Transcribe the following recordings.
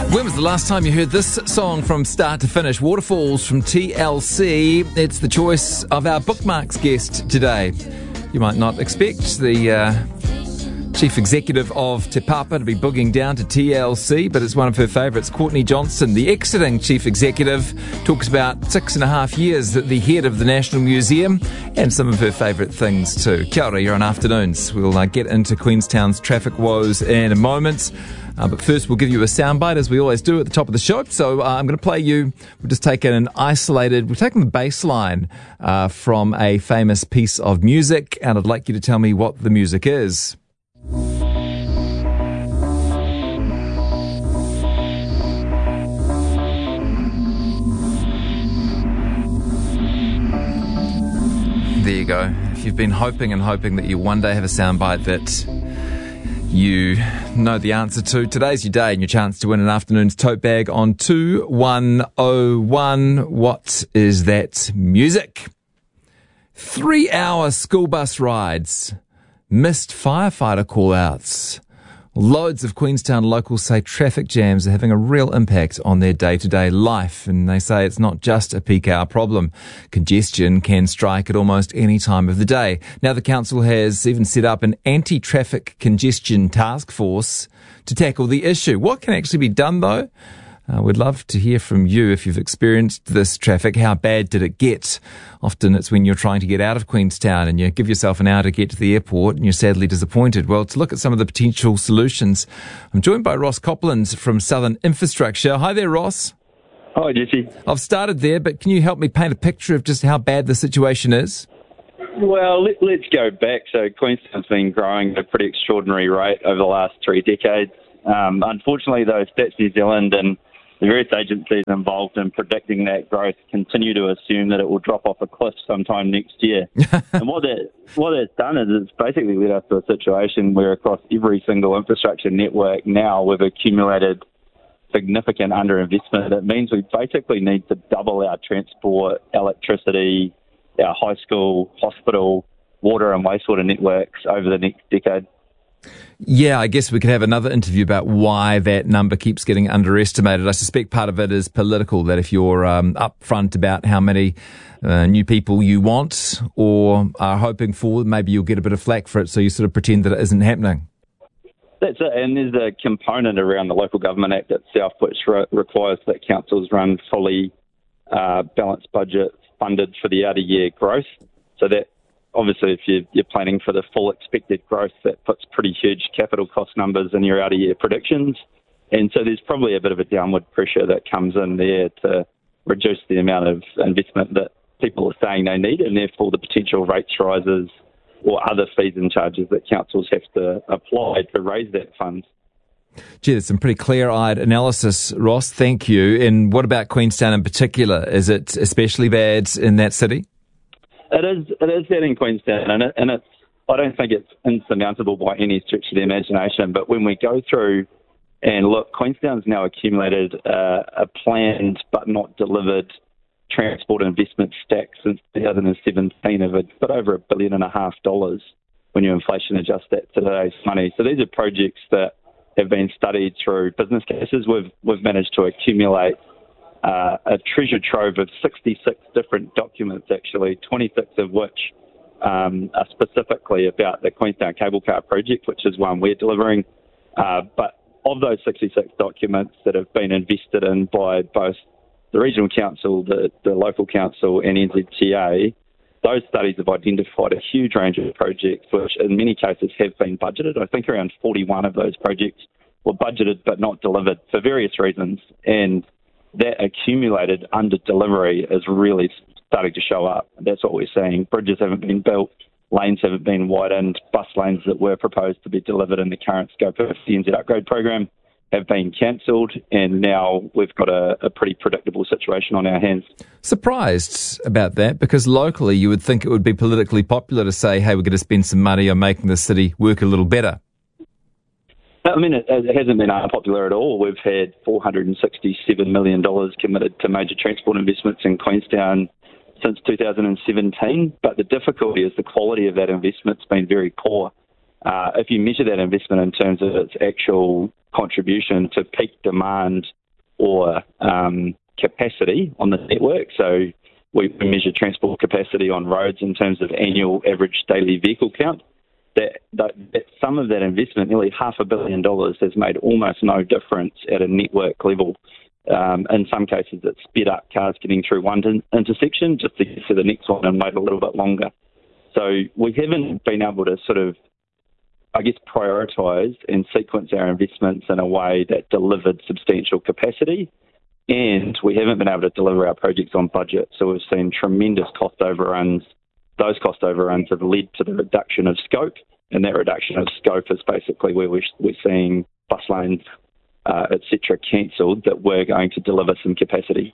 When was the last time you heard this song from start to finish? Waterfalls from TLC. It's the choice of our Bookmarks guest today. You might not expect the chief executive of Te Papa to be booging down to TLC, but it's one of her favourites. Courtney Johnson, the exiting chief executive, talks about 6.5 years at the head of the National Museum and some of her favourite things too. Kia ora, you're on Afternoons. We'll get into Queenstown's traffic woes in a moment. But first, we'll give you a soundbite, as we always do at the top of the show. So I'm going to play you, we've just taken we've taken the bass line from a famous piece of music, and I'd like you to tell me what the music is. There you go. If you've been hoping that you one day have a soundbite that you know the answer to, today's your day and your chance to win an afternoon's tote bag on 2101. What is that music? 3-hour school bus rides, missed firefighter call-outs. Loads of Queenstown locals say traffic jams are having a real impact on their day-to-day life, and they say it's not just a peak hour problem. Congestion can strike at almost any time of the day. Now the council has even set up an anti-traffic congestion task force to tackle the issue. What can actually be done though? We'd love to hear from you if you've experienced this traffic. How bad did it get? Often it's when you're trying to get out of Queenstown and you give yourself an hour to get to the airport and you're sadly disappointed. Well, to look at some of the potential solutions, I'm joined by Ross Copland from Southern Infrastructure. Hi there, Ross. Hi, Jesse. I've started there, but can you help me paint a picture of just how bad the situation is? Well, let's go back. So Queenstown's been growing at a pretty extraordinary rate over the last 3 decades. Unfortunately, though, Stats New Zealand and the various agencies involved in predicting that growth continue to assume that it will drop off a cliff sometime next year. And what that's done is it's basically led us to a situation where across every single infrastructure network now we've accumulated significant underinvestment. It means we basically need to double our transport, electricity, our high school, hospital, water and wastewater networks over the next decade. Yeah, I guess we could have another interview about why that number keeps getting underestimated. I suspect part of it is political, that if you're upfront about how many new people you want or are hoping for, maybe you'll get a bit of flack for it, so you sort of pretend that it isn't happening. That's it, and there's a component around the Local Government Act itself which requires that councils run fully balanced budgets funded for the outer year growth. So that obviously, if you're planning for the full expected growth, that puts pretty huge capital cost numbers in your out-of-year predictions. And so there's probably a bit of a downward pressure that comes in there to reduce the amount of investment that people are saying they need, and therefore the potential rates rises or other fees and charges that councils have to apply to raise that fund. Gee, there's some pretty clear-eyed analysis, Ross. Thank you. And what about Queenstown in particular? Is it especially bad in that city? It is bad in Queenstown, and it's, I don't think it's insurmountable by any stretch of the imagination, but when we go through and look, Queenstown's now accumulated a planned but not delivered transport investment stack since 2017 of a bit over $1.5 billion when you inflation adjust that to today's money. So these are projects that have been studied through business cases. We've managed to accumulate a treasure trove of 66 different documents, actually, 26 of which are specifically about the Queenstown Cable Car project, which is one we're delivering. But of those 66 documents that have been invested in by both the Regional Council, the Local Council and NZTA, those studies have identified a huge range of projects which in many cases have been budgeted. I think around 41 of those projects were budgeted but not delivered for various reasons, and that accumulated under delivery is really starting to show up. That's what we're seeing. Bridges haven't been built, lanes haven't been widened, bus lanes that were proposed to be delivered in the current scope of the NZ upgrade program have been cancelled, and now we've got a pretty predictable situation on our hands. Surprised about that, because locally you would think it would be politically popular to say, hey, we're going to spend some money on making the city work a little better. I mean, it hasn't been unpopular at all. We've had $467 million committed to major transport investments in Queenstown since 2017, but the difficulty is the quality of that investment's been very poor. If you measure that investment in terms of its actual contribution to peak demand or capacity on the network. So we measure transport capacity on roads in terms of annual average daily vehicle count. That some of that investment, nearly $500 million, has made almost no difference at a network level. In some cases, it's sped up cars getting through one intersection just to get to the next one and wait a little bit longer. So we haven't been able to sort of, I guess, prioritise and sequence our investments in a way that delivered substantial capacity, and we haven't been able to deliver our projects on budget. So we've seen tremendous cost overruns. Those cost overruns have led to the reduction of scope, and that reduction of scope is basically where we're seeing bus lanes, etc., cancelled that were going to deliver some capacity.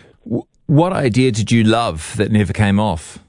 What idea did you love that never came off?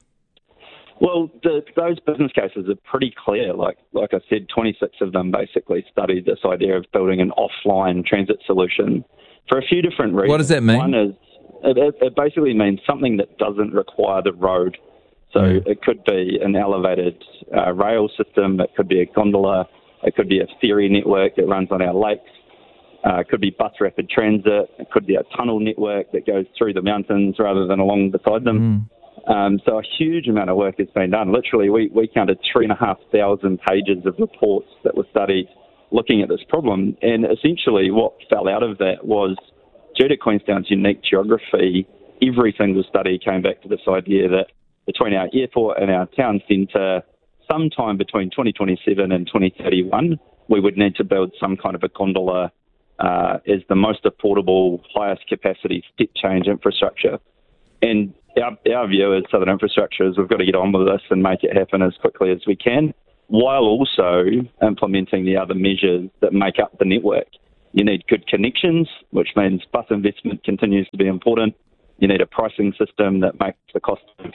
Well, those business cases are pretty clear. Like I said, 26 of them basically studied this idea of building an offline transit solution for a few different reasons. What does that mean? One is it basically means something that doesn't require the road. So it could be an elevated rail system, it could be a gondola, it could be a ferry network that runs on our lakes, it could be bus rapid transit, it could be a tunnel network that goes through the mountains rather than along beside them. So a huge amount of work has been done. Literally, we counted 3,500 pages of reports that were studied looking at this problem. And essentially what fell out of that was, due to Queenstown's unique geography, every single study came back to this idea that between our airport and our town centre, sometime between 2027 and 2031, we would need to build some kind of a gondola as the most affordable, highest capacity step change infrastructure. And our view as Southern Infrastructure is we've got to get on with this and make it happen as quickly as we can, while also implementing the other measures that make up the network. You need good connections, which means bus investment continues to be important. You need a pricing system that makes the cost of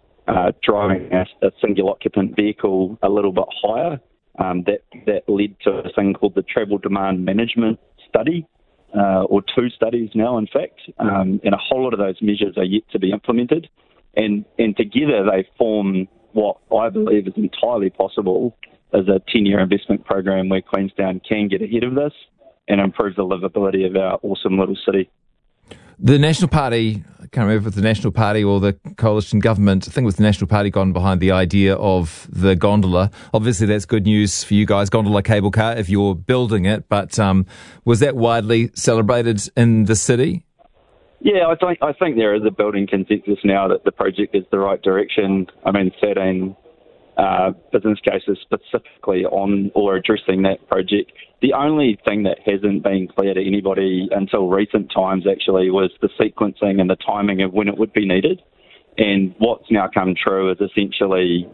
driving a single occupant vehicle a little bit higher. That led to a thing called the Travel Demand Management Study, or two studies now, in fact, and a whole lot of those measures are yet to be implemented. And together they form what I believe is entirely possible as a 10-year investment program where Queenstown can get ahead of this and improve the livability of our awesome little city. The National Party, I can't remember if it's the National Party or the coalition government, I think it was the National Party gone behind the idea of the gondola. Obviously that's good news for you guys, gondola cable car, if you're building it, but was that widely celebrated in the city? Yeah, I think there is a building consensus now that the project is the right direction. I mean, 13 business cases specifically on or addressing that project. The only thing that hasn't been clear to anybody until recent times actually was the sequencing and the timing of when it would be needed. And what's now come true is essentially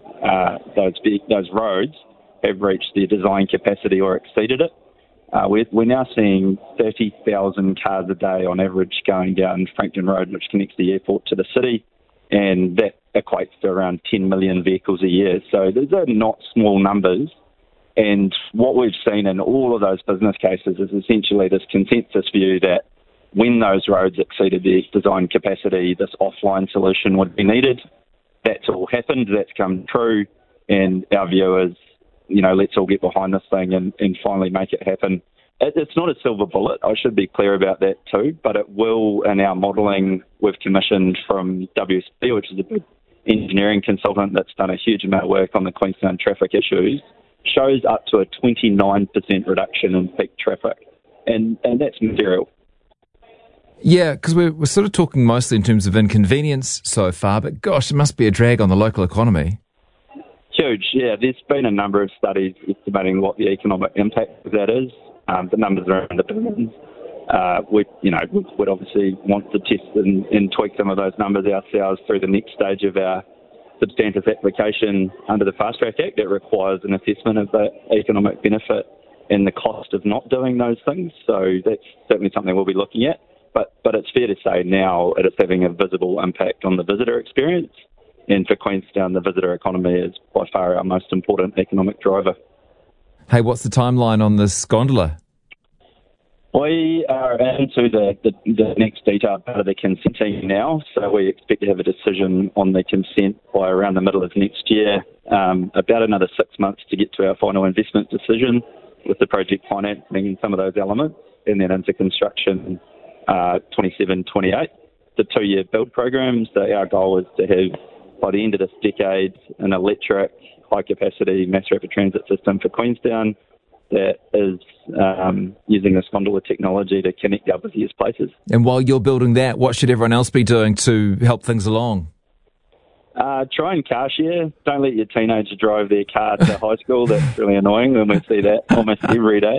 those roads have reached their design capacity or exceeded it. We're now seeing 30,000 cars a day on average going down Frankton Road, which connects the airport to the city, and that equates to around 10 million vehicles a year. So these are not small numbers. And what we've seen in all of those business cases is essentially this consensus view that when those roads exceeded their design capacity, this offline solution would be needed. That's all happened. That's come true. And our view is, let's all get behind this thing and finally make it happen. It's not a silver bullet. I should be clear about that too, but it will, in our modelling, we've commissioned from WSP, which is a big engineering consultant that's done a huge amount of work on the Queenstown traffic issues, shows up to a 29% reduction in peak traffic. And that's material. Yeah, because we're sort of talking mostly in terms of inconvenience so far, but gosh, it must be a drag on the local economy. Huge, yeah. There's been a number of studies estimating what the economic impact of that is. The numbers are in the billions. We'd obviously want to test and tweak some of those numbers ourselves through the next stage of our substantive application under the Fast Track Act. It requires an assessment of the economic benefit and the cost of not doing those things. So that's certainly something we'll be looking at. But it's fair to say now it is having a visible impact on the visitor experience. And for Queenstown, the visitor economy is by far our most important economic driver. Hey, what's the timeline on this gondola? We are into the next detailed part of the consenting now, so we expect to have a decision on the consent by around the middle of next year, about another 6 months to get to our final investment decision with the project financing and some of those elements, and then into construction 27, 28. The 2-year build program. So our goal is to have, by the end of this decade, an electric, high-capacity mass rapid transit system for Queenstown that is using this gondola technology to connect our busiest places. And while you're building that, what should everyone else be doing to help things along? Try and car share. Don't let your teenager drive their car to high school. That's really annoying, and we see that almost every day.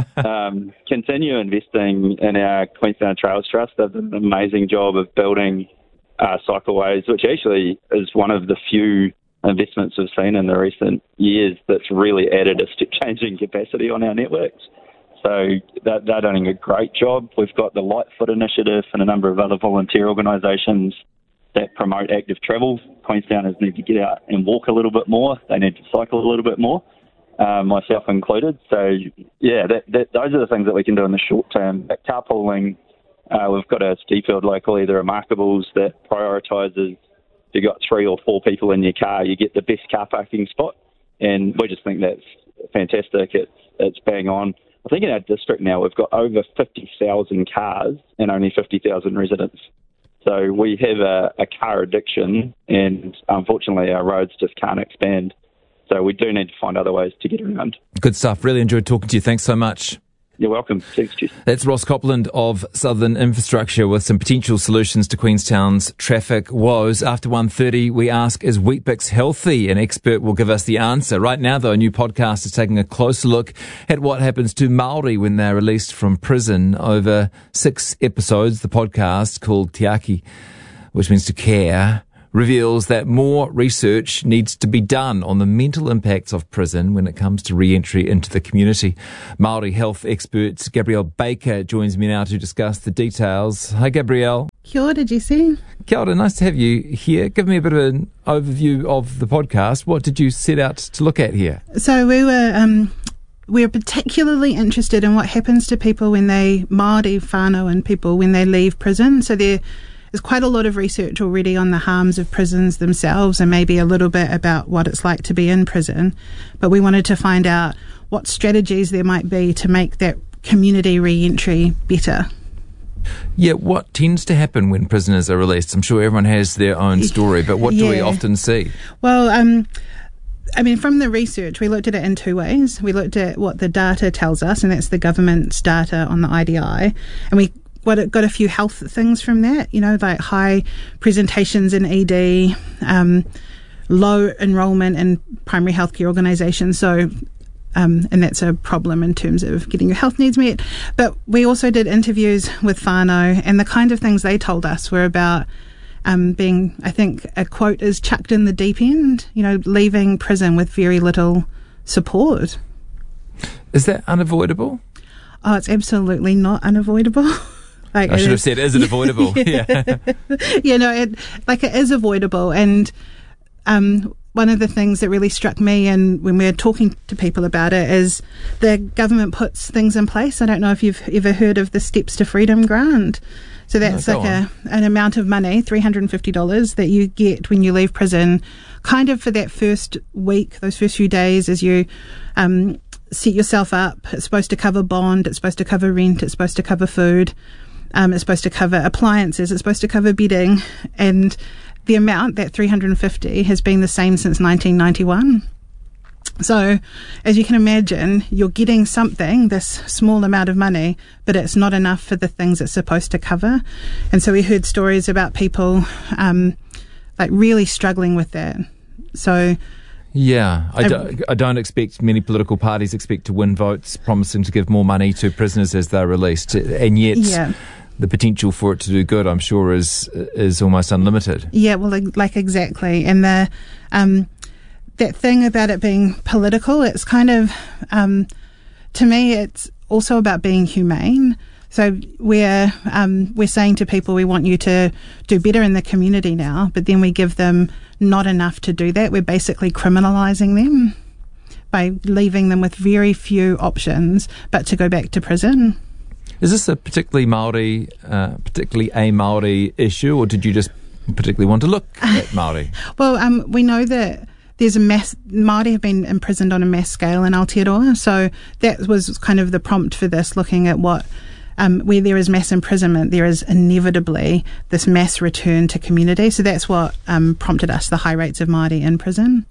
Continue investing in our Queenstown Trails Trust. They've done an amazing job of building cycleways, which actually is one of the few investments we've seen in the recent years that's really added a step-changing capacity on our networks. So they're doing a great job. We've got the Lightfoot Initiative and a number of other volunteer organisations that promote active travel. Queenstowners need to get out and walk a little bit more. They need to cycle a little bit more, myself included. So, yeah, those are the things that we can do in the short term. But carpooling, we've got a Steefield locally, the Remarkables, that prioritises if you've got 3 or 4 people in your car, you get the best car parking spot. And we just think that's fantastic. It's bang on. I think in our district now we've got over 50,000 cars and only 50,000 residents. So we have a car addiction, and unfortunately our roads just can't expand. So we do need to find other ways to get around. Good stuff. Really enjoyed talking to you. Thanks so much. You're welcome. Thanks, Jess. That's Ross Copland of Southern Infrastructure with some potential solutions to Queenstown's traffic woes. After 1:30, we ask, is Weet-Bix healthy? An expert will give us the answer. Right now, though, a new podcast is taking a closer look at what happens to Māori when they're released from prison. Over 6 episodes, the podcast, called Te Aki, which means to care, reveals that more research needs to be done on the mental impacts of prison when it comes to re-entry into the community. Māori health expert Gabrielle Baker joins me now to discuss the details. Hi, Gabrielle. Kia ora, Jesse. Kia ora, nice to have you here. Give me a bit of an overview of the podcast. What did you set out to look at here? So we're particularly interested in what happens to people when they, Māori whānau and people, when they leave prison. So there's quite a lot of research already on the harms of prisons themselves and maybe a little bit about what it's like to be in prison. But we wanted to find out what strategies there might be to make that community re-entry better. Yeah, what tends to happen when prisoners are released? I'm sure everyone has their own story, but what do we often see? Well, I mean, from the research, we looked at it in 2 ways. We looked at what the data tells us, and that's the government's data on the IDI, and we got a few health things from that, like high presentations in ED, low enrolment in primary healthcare organisations. So, and that's a problem in terms of getting your health needs met. But we also did interviews with whānau, and the kind of things they told us were about being, I think a quote is, chucked in the deep end, leaving prison with very little support. Is that unavoidable? Oh, it's absolutely not unavoidable. I should have said, is it avoidable? Yeah. It is avoidable. And one of the things that really struck me, and when we were talking to people about it, is the government puts things in place. I don't know if you've ever heard of the Steps to Freedom grant. So that's an amount of money, $350, that you get when you leave prison, kind of for that first week, those first few days as you set yourself up. It's supposed to cover bond, it's supposed to cover rent, it's supposed to cover food. It's supposed to cover appliances, it's supposed to cover bedding, and the amount, that $350, has been the same since 1991. So, as you can imagine, you're getting something, this small amount of money, but it's not enough for the things it's supposed to cover. And so we heard stories about people really struggling with that. So, yeah, I don't expect many political parties expect to win votes promising to give more money to prisoners as they're released, and yet the potential for it to do good, I'm sure, is almost unlimited. Yeah, well, exactly. And the that thing about it being political, it's kind of, to me, it's also about being humane. So we're saying to people, we want you to do better in the community now, but then we give them not enough to do that. We're basically criminalising them by leaving them with very few options but to go back to prison. Is this a particularly a Māori issue, or did you just particularly want to look at Māori? Well, we know that there's Māori have been imprisoned on a mass scale in Aotearoa, so that was kind of the prompt for this, looking at what where there is mass imprisonment, there is inevitably this mass return to community. So that's what prompted us, the high rates of Māori in prison.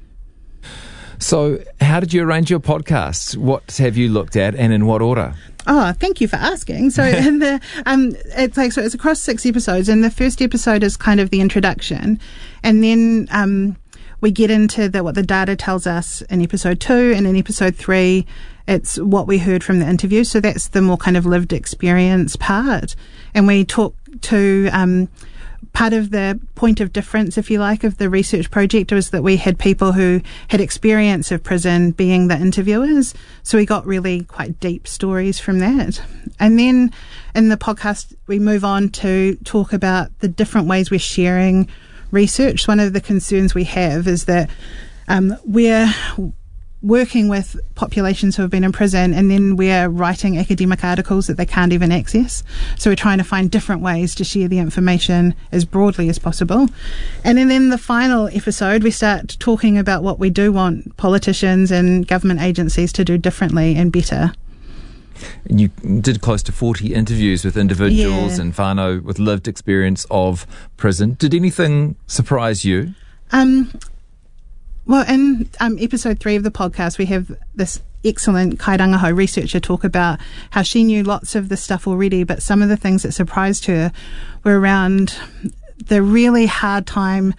So how did you arrange your podcasts? What have you looked at and in what order? Oh, thank you for asking. So in the it's across 6 episodes, and the first episode is kind of the introduction, and then we get into what the data tells us in episode 2, and in episode 3 it's what we heard from the interview. So that's the more kind of lived experience part, and we talk to part of the point of difference, if you like, of the research project was that we had people who had experience of prison being the interviewers. So we got really quite deep stories from that. And then in the podcast, we move on to talk about the different ways we're sharing research. One of the concerns we have is that we're working with populations who have been in prison, and then we're writing academic articles that they can't even access. So we're trying to find different ways to share the information as broadly as possible. And then in the final episode, we start talking about what we do want politicians and government agencies to do differently and better. And you did close to 40 interviews with individuals and whānau with lived experience of prison. Did anything surprise you? Well, in episode 3 of the podcast, we have this excellent Kairangaho researcher talk about how she knew lots of the stuff already, but some of the things that surprised her were around the really hard time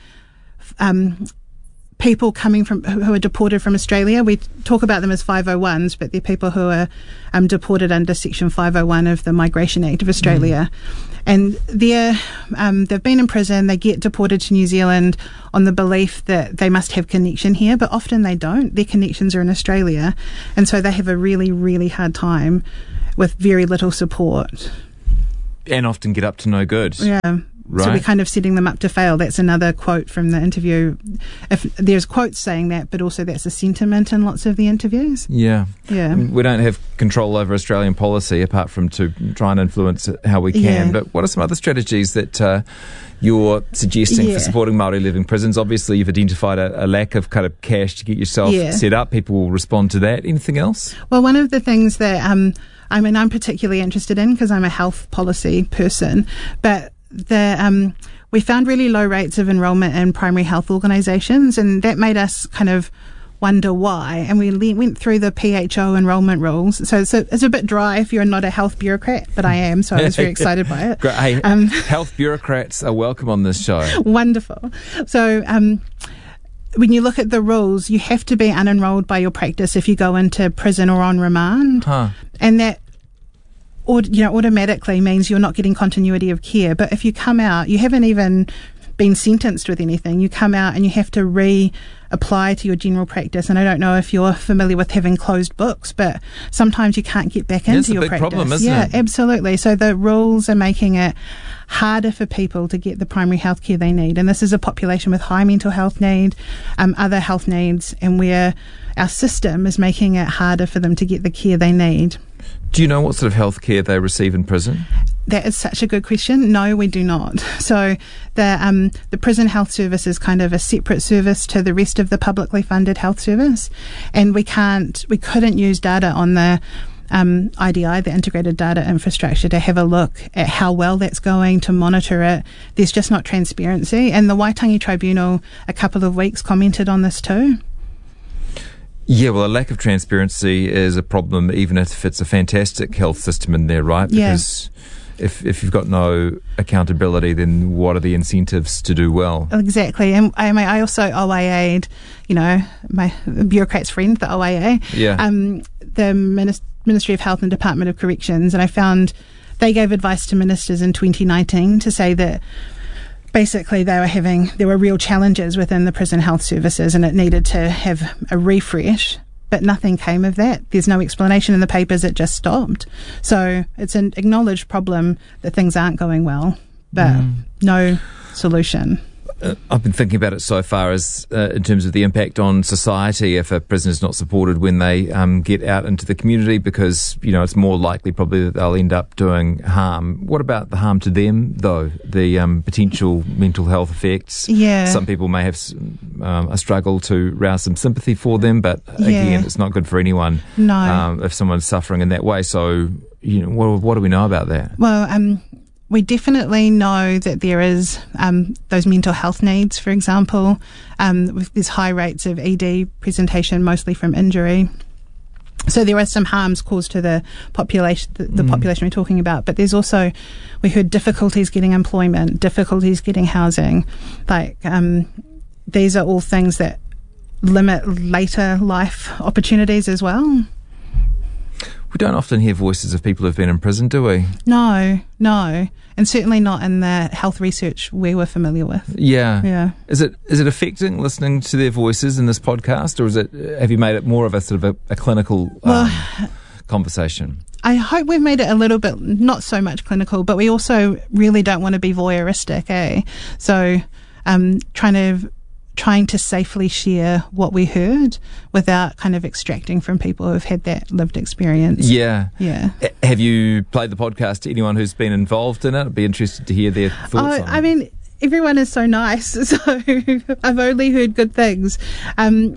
people coming from who are deported from Australia. We talk about them as 501s, but they're people who are deported under Section 501 of the Migration Act of Australia. And they've been in prison, they get deported to New Zealand on the belief that they must have connection here, but often they don't. Their connections are in Australia. And so they have a really, really hard time with very little support. And often get up to no good. Yeah. Right. So we're kind of setting them up to fail. That's another quote from the interview. If there's quotes saying that, but also that's a sentiment in lots of the interviews. Yeah. Yeah. We don't have control over Australian policy apart from to try and influence how we can. Yeah. But what are some other strategies that you're suggesting for supporting Māori living prisons? Obviously, you've identified a lack of kind of cash to get yourself set up. People will respond to that. Anything else? Well, one of the things that I'm particularly interested in, because I'm a health policy person, but we found really low rates of enrolment in primary health organisations, and that made us kind of wonder why. And we went through the PHO enrolment rules. So it's a bit dry if you're not a health bureaucrat, but I am, so I was very excited by it. Great. Hey, health bureaucrats are welcome on this show. Wonderful. So when you look at the rules, you have to be unenrolled by your practice if you go into prison or on remand. And that automatically means you're not getting continuity of care. But if you come out, you haven't even been sentenced with anything. You come out and you have to reapply to your general practice. And I don't know if you're familiar with having closed books, but sometimes you can't get back into your practice. It's a big problem, isn't it? Yeah, absolutely. So the rules are making it harder for people to get the primary health care they need. And this is a population with high mental health need, other health needs, and where our system is making it harder for them to get the care they need. Do you know what sort of health care they receive in prison? That is such a good question. No, we do not. So the prison health service is kind of a separate service to the rest of the publicly funded health service, and we couldn't use data on the IDI, the integrated data infrastructure, to have a look at how well that's going, to monitor it. There's just not transparency, and the Waitangi Tribunal a couple of weeks commented on this too. Yeah, well, a lack of transparency is a problem, even if it's a fantastic health system in there, right? Because if you've got no accountability, then what are the incentives to do well? Exactly. And I also OAA'd, my bureaucrat's friend, the OAA, the Ministry of Health and Department of Corrections, and I found they gave advice to ministers in 2019 to say that basically there were real challenges within the prison health services and it needed to have a refresh, but nothing came of that. There's no explanation in the papers, it just stopped. So it's an acknowledged problem that things aren't going well, but no solution. I've been thinking about it so far as in terms of the impact on society if a prisoner is not supported when they get out into the community, because it's more likely probably that they'll end up doing harm. What about the harm to them though? The potential mental health effects. Yeah. Some people may have a struggle to rouse some sympathy for them, but again, it's not good for anyone. No. If someone's suffering in that way. So what do we know about that? Well, we definitely know that there is those mental health needs, for example. There's high rates of ED presentation, mostly from injury. So there are some harms caused to the population, the population we're talking about. But there's also, we heard difficulties getting employment, difficulties getting housing. These are all things that limit later life opportunities as well. We don't often hear voices of people who've been in prison, do we? No. And certainly not in the health research we were familiar with. Yeah. Is it affecting listening to their voices in this podcast, or have you made it more of a sort of a clinical conversation? I hope we've made it a little bit, not so much clinical, but we also really don't want to be voyeuristic, So trying to safely share what we heard without kind of extracting from people who've had that lived experience. Yeah. Have you played the podcast to anyone who's been involved in it? I'd be interested to hear their thoughts on it. I mean, everyone is so nice, so I've only heard good things. One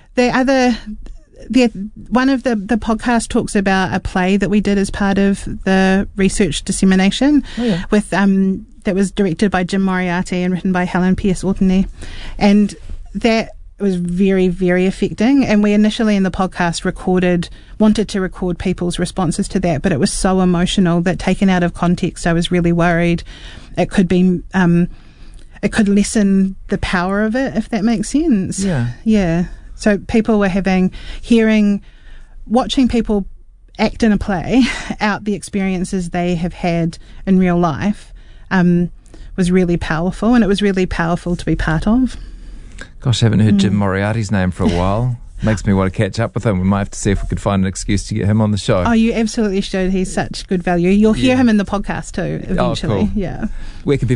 of the podcast talks about a play that we did as part of the research dissemination with that was directed by Jim Moriarty and written by Helen Pierce-Ortney, and that was very, very affecting. And we initially in the podcast wanted to record people's responses to that, but it was so emotional that taken out of context, I was really worried it could be it could lessen the power of it, if that makes sense. Yeah. So people were watching people act in a play out the experiences they have had in real life was really powerful, and it was really powerful to be part of. Gosh, I haven't heard Jim Moriarty's name for a while. Makes me want to catch up with him. We might have to see if we could find an excuse to get him on the show. Oh, you absolutely should. He's such good value. You'll hear him in the podcast too, eventually. Oh, cool. Yeah. Where can people